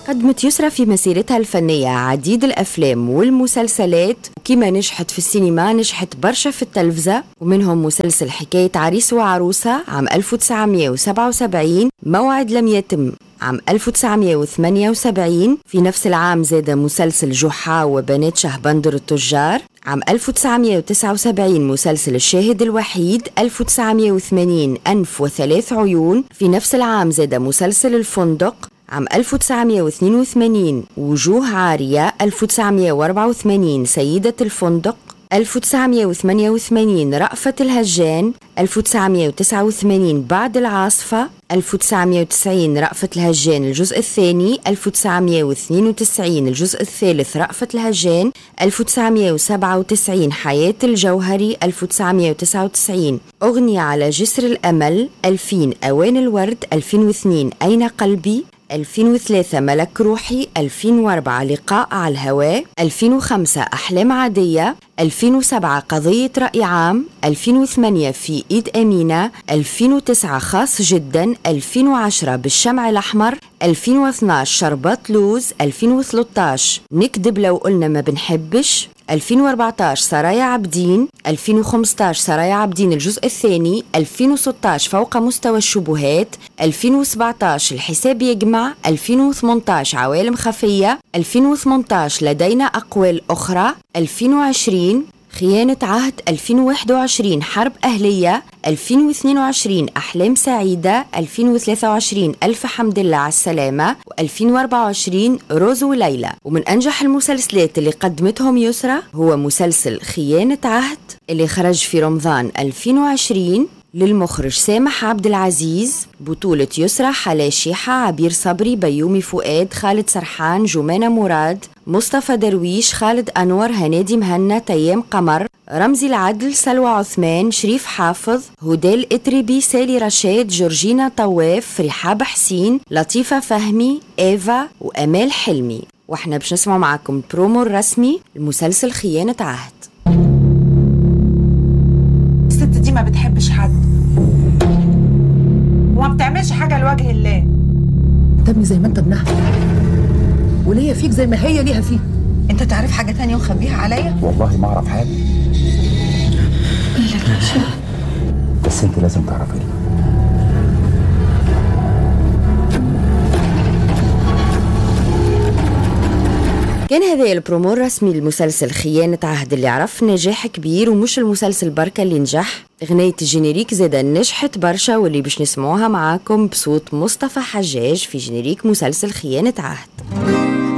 قدمت يسرى في مسيرتها الفنية عديد الأفلام والمسلسلات، وكما نجحت في السينما نجحت برشا في التلفزة، ومنهم مسلسل حكاية عريس وعروسة عام 1977، موعد لم يتم عام 1978. في نفس العام زاد مسلسل جحا وبنات شهبندر التجار. عام 1979 مسلسل الشاهد الوحيد. 1980 أنف وثلاث عيون. في نفس العام زاد مسلسل الفندق. عام 1982 وجوه عارية. 1984 سيدة الفندق. 1988 رأفت الهجان. 1989 بعد العاصفة. 1990 رأفت الهجان الجزء الثاني. 1992 الجزء الثالث رأفت الهجان. 1997 حياة الجوهري. 1999 أغنية على جسر الأمل. 2000 أوان الورد. 2002 أين قلبي. 2003 ملك روحي. 2004 لقاء على الهواء. 2005 أحلام عادية. 2007 قضية رأي عام. 2008 في إيد أمينة. 2009 خاص جدا. 2010 بالشمع الأحمر. 2012 شربات لوز. 2013 نكذب لو قلنا ما بنحبش. 2014 سرايا عابدين. 2015 سرايا عابدين الجزء الثاني. 2016 فوق مستوى الشبهات. 2017 الحساب يجمع. 2018 عوالم خفية. 2018 لدينا أقوال أخرى. 2020 خيانة عهد. 2021 حرب أهلية. 2022 أحلام سعيدة. 2023 ألف حمد لله على السلامة. و2024 روز وليلى. ومن أنجح المسلسلات اللي قدمتهم يسرى هو مسلسل خيانة عهد اللي خرج في رمضان 2020 للمخرج سامح عبد العزيز، بطولة يسرى، حلا شيحة، عبير صبري، بيومي فؤاد، خالد سرحان، جمانة مراد، مصطفى درويش، خالد أنور، هنادي مهنا، تيام قمر، رمزي العدل، سلوى عثمان، شريف حافظ، هدال إتربي، سالي رشاد، جورجينا طواف، رحاب حسين، لطيفة فهمي، إيفا وأمال حلمي. واحنا باش نسمع معكم البرومو الرسمي لمسلسل خيانة عهد. الست دي ما بتحبش حد وما بتعملش حاجة لوجه الله. انت ابني زي ما انت ابنها، وليا فيك زي ما هي ليها فيك. انت تعرف حاجة تانية وخبيها عليا؟ والله ما اعرف حاجة، بس انت لازم تعرفي. كان هذا البرومو الرسمي للمسلسل خيانة عهد اللي عرف نجاح كبير، ومش المسلسل بركة اللي نجح. اغنية الجينيريك زادا نجحت برشا، واللي باش نسمعوها معاكم بصوت مصطفى حجاج في جينيريك مسلسل خيانة عهد.